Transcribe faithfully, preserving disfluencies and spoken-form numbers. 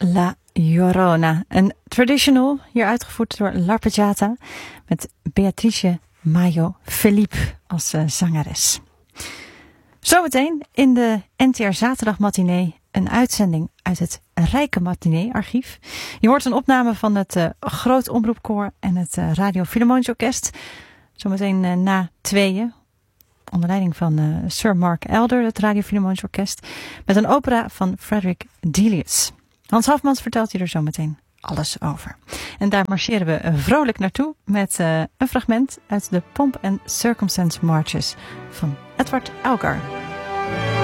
La Llorona. Een traditional, hier uitgevoerd door L'Arpeggiata met Beatrice Mayo Felipe als uh, zangeres. Zometeen in de N T R Zaterdagmatinee een uitzending uit het Rijke Matinee archief. Je hoort een opname van het uh, Groot Omroepkoor en het uh, Radio Philharmonisch Orkest. Zometeen uh, na tweeën. Onder leiding van uh, Sir Mark Elder, het Radio Philharmonisch Orkest. Met een opera van Frederick Delius. Hans Hofmans vertelt je er zo meteen alles over. En daar marcheren we vrolijk naartoe met uh, een fragment uit de Pomp and Circumstance Marches van Edward Elgar.